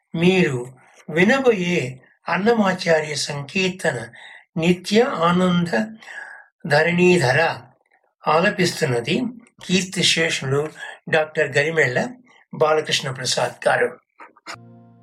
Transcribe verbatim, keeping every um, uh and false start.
మీరు వినబోయే అన్నమాచార్య సంకీర్తన నిత్య ఆనంద ధరణీధర ఆలపిస్తున్నది కీర్తిశేషులు డాక్టర్ గరిమెళ్ల బాలకృష్ణ ప్రసాద్ గారు.